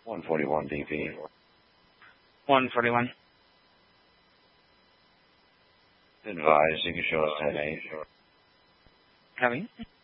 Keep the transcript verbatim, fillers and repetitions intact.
one forty-one D P. one forty-one. Advise, you can show us ten eight. Copy.